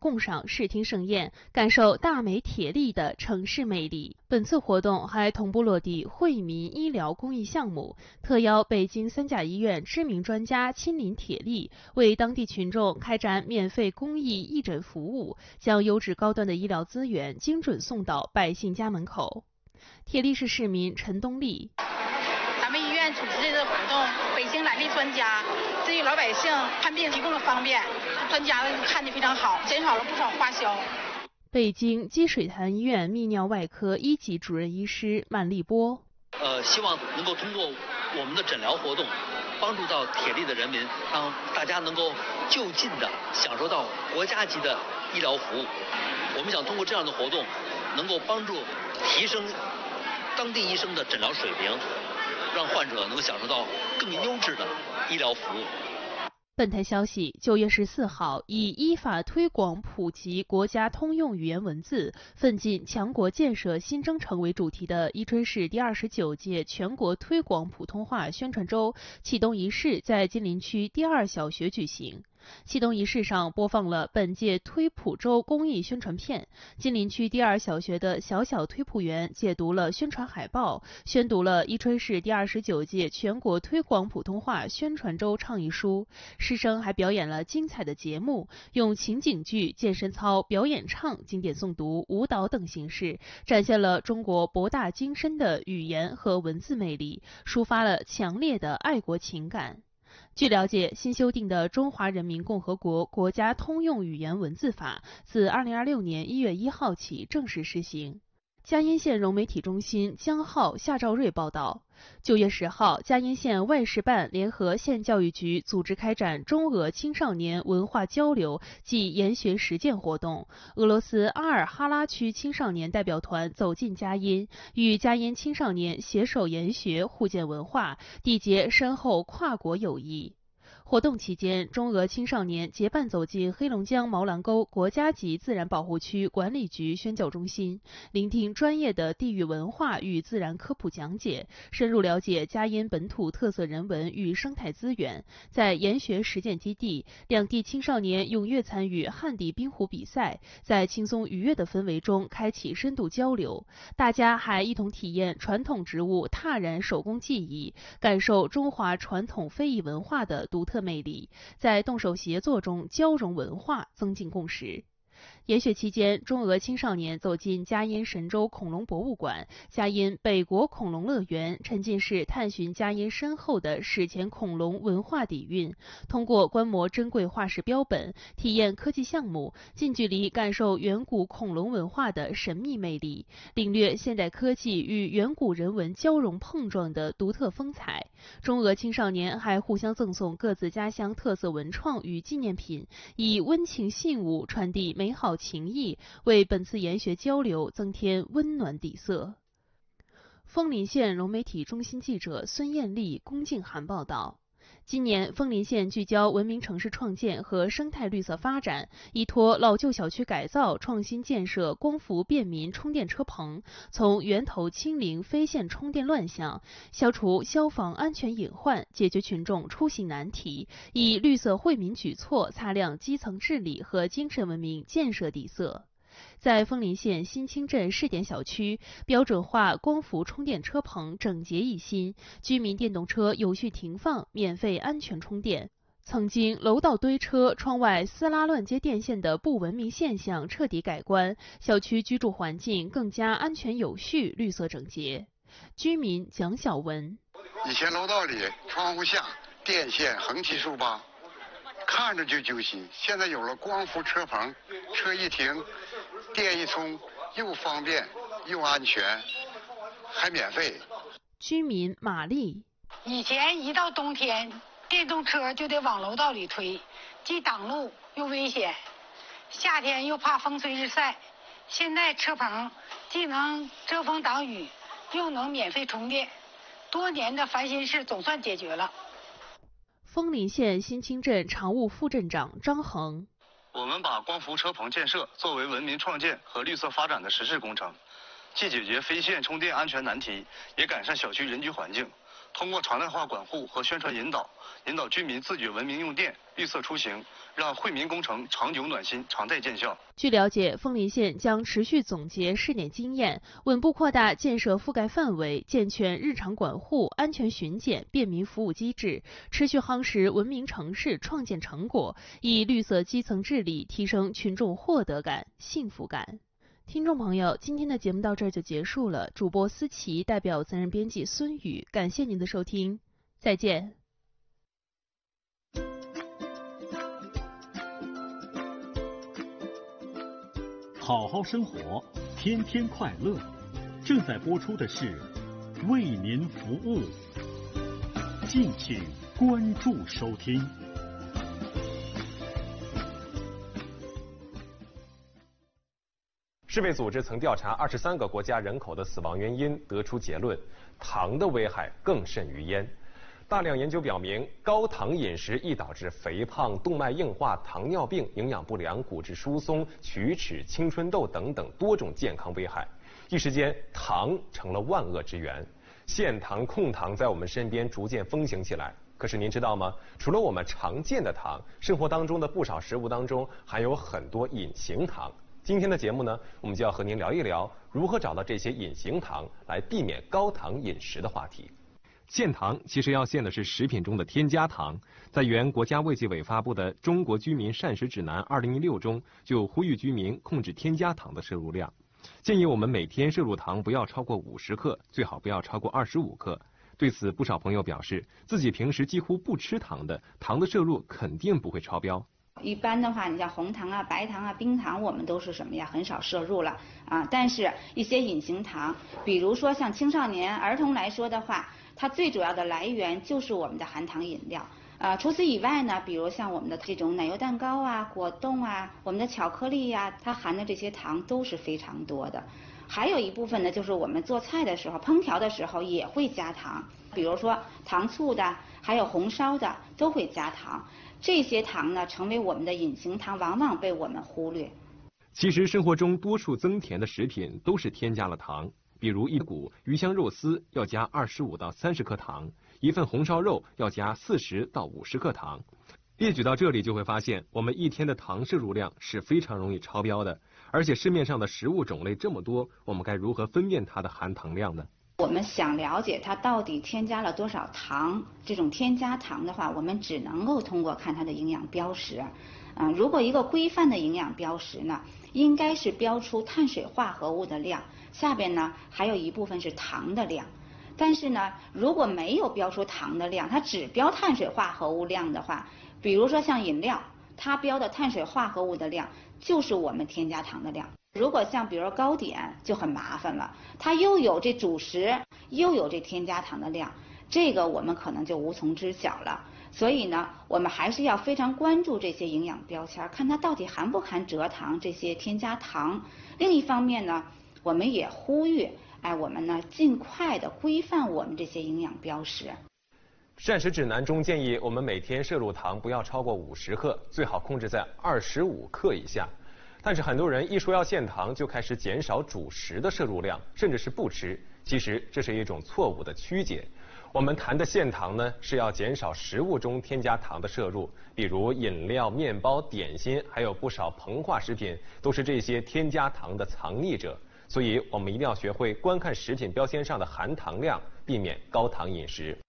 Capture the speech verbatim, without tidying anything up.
共赏视听盛宴，感受大美铁力的城市魅力。本次活动还同步落地惠民医疗公益项目，特邀北京三甲医院知名专家亲临铁力，为当地群众开展免费公益义诊服务，将优质高端的医疗资源精准送到百姓家门口。铁力市市民陈东丽。 咱们医院组织这个活动，北京来的专家对于老百姓看病提供了方便，专家看得非常好，减少了不少花销。 北京积水潭医院泌尿外科一级主任医师曼丽波。 呃，希望能够通过我们的诊疗活动，帮助到铁力的人民，让大家能够就近的享受到国家级的医疗服务。我们想通过这样的活动，能够帮助提升当地医生的诊疗水平，让患者能享受到更优质的医疗服务。 本台消息，九月十四号，以依法推广普及国家通用语言文字，奋进强国建设新征程为主题的伊春市第二十九届全国推广普通话宣传周启动仪式在金陵区第二小学举行。启动仪式上播放了本届推普周公益宣传片，金陵区第二小学的小小推普员解读了宣传海报，宣读了伊春市第二十九届全国推广普通话宣传周倡议书。师生还表演了精彩的节目，用情景剧、健身操、表演唱、经典诵读、舞蹈等形式，展现了中国博大精深的语言和文字魅力，抒发了强烈的爱国情感。据了解，新修订的《中华人民共和国国家通用语言文字法》自二零二六年一月一号起正式施行。嘉荫县融媒体中心江浩、夏兆瑞报道，九月十号，嘉荫县外事办联合县教育局组织开展中俄青少年文化交流暨研学实践活动。俄罗斯阿尔哈拉区青少年代表团走进嘉荫，与嘉荫青少年携手研学，互鉴文化，缔结深厚跨国友谊。活动期间，中俄青少年结伴走进黑龙江毛兰沟国家级自然保护区管理局宣教中心，聆听专业的地域文化与自然科普讲解，深入了解嘉荫本土特色人文与生态资源。在研学实践基地，两地青少年踊跃参与旱地冰壶比赛，在轻松愉悦的氛围中开启深度交流。大家还一同体验传统植物踏染手工技艺，感受中华传统非遗文化的独特魅力，在动手协作中交融文化，增进共识。研学期间，中俄青少年走进嘉荫神州恐龙博物馆、嘉荫北国恐龙乐园，沉浸式探寻嘉荫深厚的史前恐龙文化底蕴，通过观摩珍贵化石标本，体验科技项目，近距离感受远古恐龙文化的神秘魅力，领略现代科技与远古人文交融碰撞的独特风采。中俄青少年还互相赠送各自家乡特色文创与纪念品，以温情信物传递美好情谊，为本次研学交流增添温暖底色。枫林县融媒体中心记者孙艳丽、龚静涵报道。今年，枫林县聚焦文明城市创建和生态绿色发展，依托老旧小区改造，创新建设光伏便民充电车棚，从源头清零非线充电乱象，消除消防安全隐患，解决群众出行难题，以绿色惠民举措擦亮基层治理和精神文明建设底色。在枫林县新清镇试点小区，标准化光伏充电车棚整洁一新，居民电动车有序停放，免费安全充电。曾经楼道堆车、窗外撕拉乱接电线的不文明现象彻底改观，小区居住环境更加安全有序、绿色整洁。居民蒋小文： 以前楼道里窗户下电线横七竖八，看着就揪心。现在有了光伏车棚，车一停，电一充，又方便又安全，还免费。 居民玛丽： 以前一到冬天，电动车就得往楼道里推，既挡路又危险，夏天又怕风吹日晒。现在车棚既能遮风挡雨，又能免费充电，多年的烦心事总算解决了。 枫林县新清镇常务副镇长张恒： 我们把光伏车棚建设作为文明创建和绿色发展的实质工程，既解决非线充电安全难题，也改善小区人居环境， 通过常态化管护和宣传引导，引导居民自觉文明用电、绿色出行，让惠民工程长久暖心、常在见效。 据了解，凤林县将持续总结试点经验，稳步扩大建设覆盖范围，健全日常管护、安全巡检、便民服务机制，持续夯实文明城市创建成果，以绿色基层治理提升群众获得感、幸福感。听众朋友，今天的节目到这儿就结束了。主播思琪代表责任编辑孙宇，感谢您的收听，再见。 好好生活，天天快乐。正在播出的是为您服务，敬请关注收听。 世卫组织曾调查二十三个国家人口的死亡原因，得出结论：糖的危害更甚于烟。大量研究表明，高糖饮食易导致肥胖、动脉硬化、糖尿病、营养不良、骨质疏松、龋齿、青春痘等等多种健康危害。一时间，糖成了万恶之源。限糖、控糖在我们身边逐渐风行起来。可是您知道吗？除了我们常见的糖，生活当中的不少食物当中还有很多隐形糖。今天的节目呢，我们就要和您聊一聊如何找到这些隐形糖，来避免高糖饮食的话题。限糖其实要限的是食品中的添加糖，在原国家卫计委发布的《中国居民膳食指南二零一六》中，就呼吁居民控制添加糖的摄入量，建议我们每天摄入糖不要超过五十克，最好不要超过二十五克。对此，不少朋友表示，自己平时几乎不吃糖的，糖的摄入肯定不会超标。 一般的话，你像红糖啊、白糖啊、冰糖，我们都是什么呀？很少摄入了啊。但是，一些隐形糖，比如说像青少年、儿童来说的话，它最主要的来源就是我们的含糖饮料。呃，除此以外呢，比如像我们的这种奶油蛋糕啊、果冻啊、我们的巧克力呀、啊，它含的这些糖都是非常多的。还有一部分呢，就是我们做菜的时候、烹调的时候也会加糖，比如说糖醋的，还有红烧的都会加糖。这些糖呢，成为我们的隐形糖，往往被我们忽略。 其实生活中多数增甜的食品都是添加了糖，比如一股鱼香肉丝要加二十五到三十克糖，一份红烧肉要加四十到五十克糖。列举到这里就会发现，我们一天的糖摄入量是非常容易超标的，而且市面上的食物种类这么多，我们该如何分辨它的含糖量呢？ 我们想了解它到底添加了多少糖，这种添加糖的话，我们只能够通过看它的营养标识。啊，如果一个规范的营养标识呢，应该是标出碳水化合物的量，下边呢还有一部分是糖的量。但是呢，如果没有标出糖的量，它只标碳水化合物量的话，比如说像饮料，它标的碳水化合物的量就是我们添加糖的量。如果像比如说糕点就很麻烦了，它又有这主食，又有这添加糖的量，这个我们可能就无从知晓了。所以呢，我们还是要非常关注这些营养标签，看它到底含不含蔗糖这些添加糖。另一方面呢，我们也呼吁，哎，我们呢尽快的规范我们这些营养标识。 膳食指南中建议我们每天摄入糖不要超过五十克，最好控制在二十五克以下。但是很多人一说要限糖，就开始减少主食的摄入量，甚至是不吃。其实这是一种错误的曲解。我们谈的限糖呢，是要减少食物中添加糖的摄入，比如饮料、面包、点心，还有不少膨化食品，都是这些添加糖的藏匿者。所以我们一定要学会观看食品标签上的含糖量，避免高糖饮食。